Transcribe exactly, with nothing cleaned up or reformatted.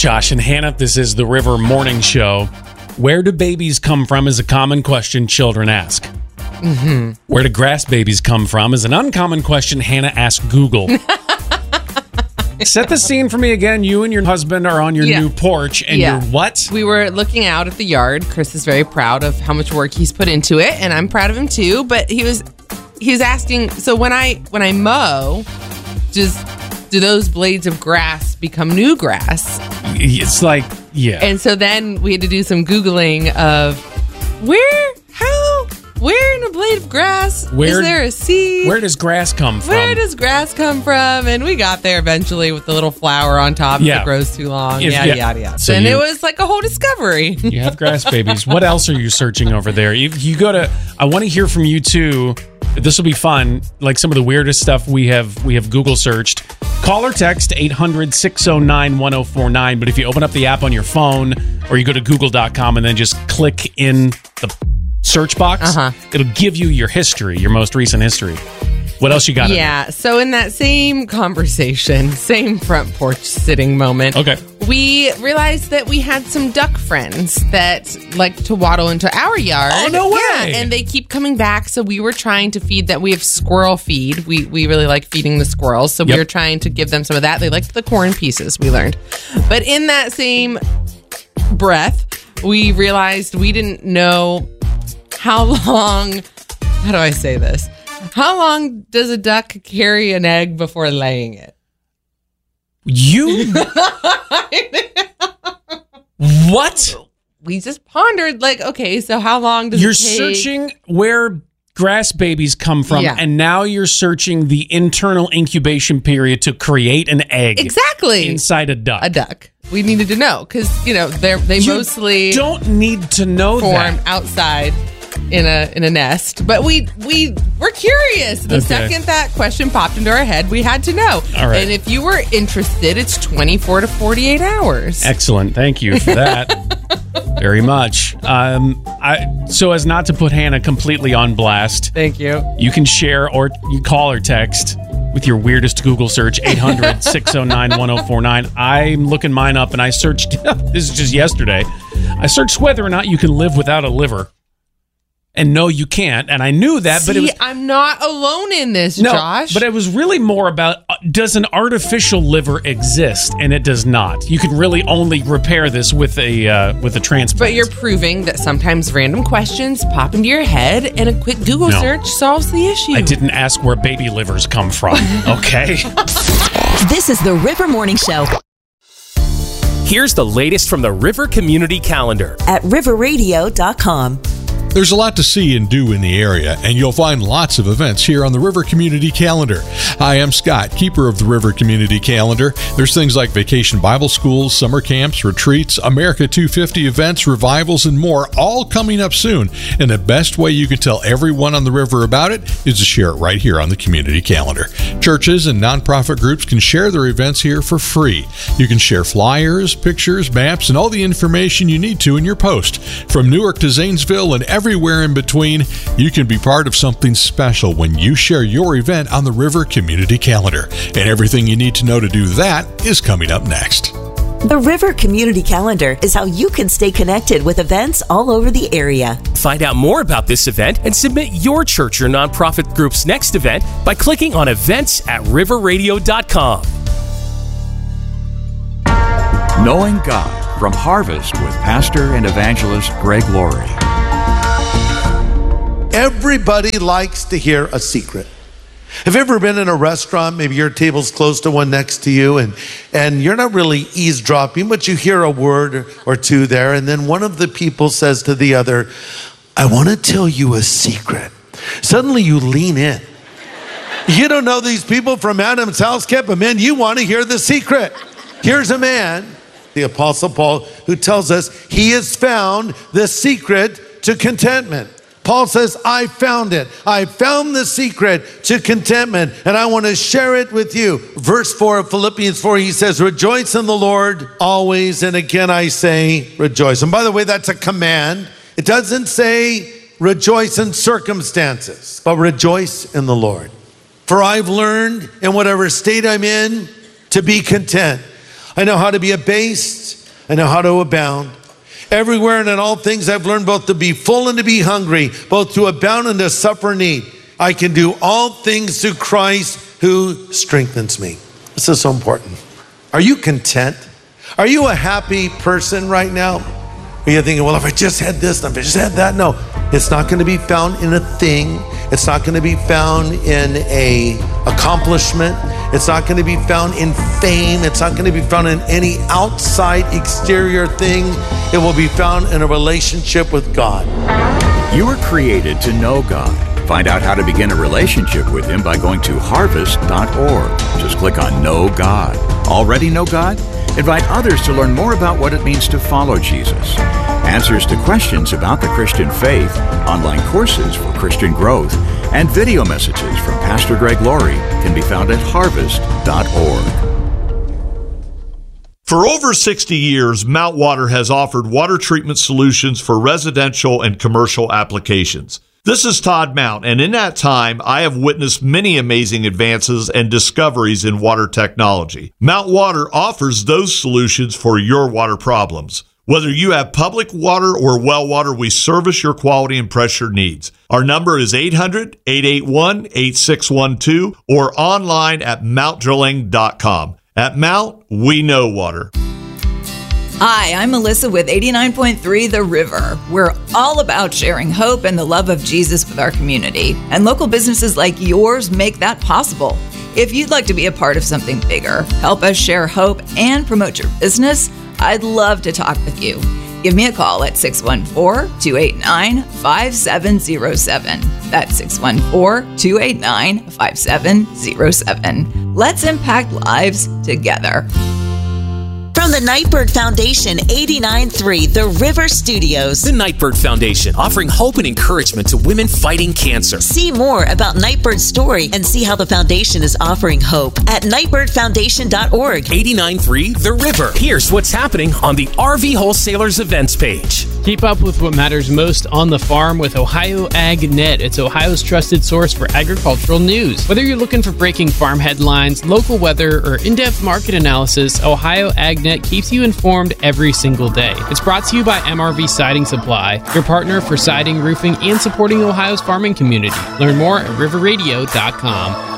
Josh and Hannah, this is the River Morning Show. Where do babies come from is a common question children ask. Mm-hmm. Where do grass babies come from is an uncommon question Hannah asked Google. Set the scene for me again. You and your husband are on your yeah. new porch, and yeah. you're what? We were looking out at the yard. Chris is very proud of how much work he's put into it, and I'm proud of him too. But he was he was asking, so when I when I mow, just do those blades of grass become new grass? It's like, yeah. And so then we had to do some Googling of where, how, where in a blade of grass where, is there a seed? Where does grass come from? Where does grass come from? And we got there eventually with the little flower on top yeah. that grows too long. If, yada, yeah. yada, yada. So and you, it was like a whole discovery. You have grass babies. What else are you searching over there? You, you go to, I want to hear from you too. This will be fun. Like some of the weirdest stuff we have we have Google searched. Call or text eight hundred, six oh nine, one oh four nine. But if you open up the app on your phone or you go to google dot com and then just click in the search box, uh-huh. it'll give you your history, your most recent history. What else you got? Yeah. So in that same conversation, same front porch sitting moment, okay, we realized that we had some duck friends that like to waddle into our yard. Oh, no way. Yeah, and they keep coming back. So we were trying to feed that. We have squirrel feed. We we really like feeding the squirrels. So yep. we were trying to give them some of that. They liked the corn pieces, we learned. But in that same breath, we realized we didn't know how long, how do I say this? How long does a duck carry an egg before laying it? You? What? We just pondered, like, okay, so how long does You're it take? searching where grass babies come from, yeah. and now you're searching the internal incubation period to create an egg. Exactly. Inside a duck. A duck. We needed to know, because, you know, they're, they you mostly don't need to know form that. outside in a in a nest. But we we were curious. The okay. second that question popped into our head, we had to know. All right. And if you were interested, it's twenty-four to forty-eight hours. Excellent. Thank you for that. Very much. Um, I, so as not to put Hannah completely on blast, thank you. You can share or you call or text with your weirdest Google search, eight hundred, six oh nine, one oh four nine. I'm looking mine up, and I searched, this is just yesterday, I searched whether or not you can live without a liver. And no, you can't. And I knew that, See, but it was... I'm not alone in this, no, Josh. But it was really more about, uh, does an artificial liver exist? And it does not. You can really only repair this with a uh, with a transplant. But you're proving that sometimes random questions pop into your head, and a quick Google no. search solves the issue. I didn't ask where baby livers come from, okay? This is the River Morning Show. Here's the latest from the River Community Calendar at river radio dot com. There's a lot to see and do in the area, and you'll find lots of events here on the River Community Calendar. Hi, I'm Scott, keeper of the River Community Calendar. There's things like vacation Bible schools, summer camps, retreats, America two fifty events, revivals, and more, all coming up soon. And the best way you can tell everyone on the river about it is to share it right here on the Community Calendar. Churches and nonprofit groups can share their events here for free. You can share flyers, pictures, maps, and all the information you need to in your post. From Newark to Zanesville and every Everywhere in between, you can be part of something special when you share your event on the River Community Calendar. And everything you need to know to do that is coming up next. The River Community Calendar is how you can stay connected with events all over the area. Find out more about this event and submit your church or nonprofit group's next event by clicking on events at river radio dot com. Knowing God from Harvest with Pastor and Evangelist Greg Laurie. Everybody likes to hear a secret. Have you ever been in a restaurant, maybe your table's close to one next to you, and, and you're not really eavesdropping, but you hear a word or two there, and then one of the people says to the other, I want to tell you a secret. Suddenly you lean in. You don't know these people from Adam's house, kept them in. You want to hear the secret. Here's a man, the Apostle Paul, who tells us he has found the secret to contentment. Paul says, I found it. I found the secret to contentment, and I want to share it with you. Verse four of Philippians four, he says, rejoice in the Lord always, and again I say rejoice. And by the way, that's a command. It doesn't say rejoice in circumstances, but rejoice in the Lord. For I've learned in whatever state I'm in to be content. I know how to be abased. I know how to abound. Everywhere and in all things I've learned both to be full and to be hungry, both to abound and to suffer need. I can do all things through Christ who strengthens me. This is so important. Are you content? Are you a happy person right now? Are you thinking, well, if I just had this, if I just had that? No, it's not going to be found in a thing. It's not going to be found in a accomplishment. It's not going to be found in fame. It's not going to be found in any outside exterior thing. It will be found in a relationship with God. You were created to know God. Find out how to begin a relationship with Him by going to harvest dot org. Just click on Know God. Already know God? Invite others to learn more about what it means to follow Jesus. Answers to questions about the Christian faith, online courses for Christian growth, and video messages from Pastor Greg Laurie can be found at harvest dot org. For over sixty years, Mount Water has offered water treatment solutions for residential and commercial applications. This is Todd Mount, and in that time, I have witnessed many amazing advances and discoveries in water technology. Mount Water offers those solutions for your water problems. Whether you have public water or well water, we service your quality and pressure needs. Our number is eight hundred, eight eight one, eight six one two or online at mount drilling dot com. At Mount, we know water. Hi, I'm Melissa with eighty-nine point three The River. We're all about sharing hope and the love of Jesus with our community, and local businesses like yours make that possible. If you'd like to be a part of something bigger, help us share hope and promote your business, I'd love to talk with you. Give me a call at six one four, two eight nine, five seven zero seven. That's six one four, two eight nine, five seven zero seven. Let's impact lives together. From the Nightbird Foundation, eighty-nine point three The River Studios. The Nightbird Foundation, offering hope and encouragement to women fighting cancer. See more about Nightbird's story and see how the foundation is offering hope at nightbird foundation dot org. eighty-nine point three The River. Here's what's happening on the R V Wholesalers events page. Keep up with what matters most on the farm with Ohio AgNet. It's Ohio's trusted source for agricultural news. Whether you're looking for breaking farm headlines, local weather, or in-depth market analysis, Ohio AgNet keeps you informed every single day. It's brought to you by M R V Siding Supply, your partner for siding, roofing, and supporting Ohio's farming community. Learn more at river radio dot com.